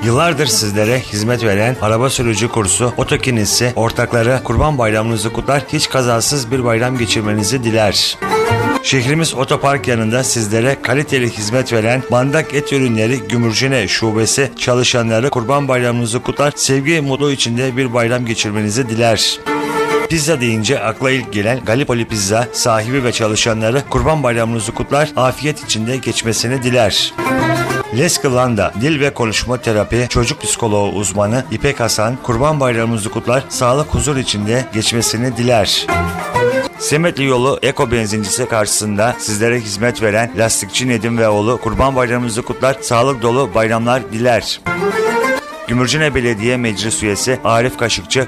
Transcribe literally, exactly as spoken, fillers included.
Yıllardır sizlere hizmet veren araba sürücü kursu Otokinesi ortakları Kurban Bayramınızı kutlar, hiç kazasız bir bayram geçirmenizi diler. Şehrimiz otopark yanında sizlere kaliteli hizmet veren Bandak Et Ürünleri Gümürcene Şubesi çalışanları Kurban Bayramınızı kutlar, sevgi mutlu içinde bir bayram geçirmenizi diler. Pizza deyince akla ilk gelen Gallipoli Pizza sahibi ve çalışanları Kurban Bayramınızı kutlar, afiyet içinde geçmesini diler. Leskılanda Dil ve Konuşma Terapi Çocuk Psikoloğu uzmanı İpek Hasan Kurban Bayramınızı kutlar, sağlık huzur içinde geçmesini diler. Semetli Yolu Eko Benzincisi karşısında sizlere hizmet veren Lastikçi Nedim ve oğlu Kurban Bayramınızı kutlar, sağlık dolu bayramlar diler. Gümürcene Belediye Meclis Üyesi Arif Kaşıkçı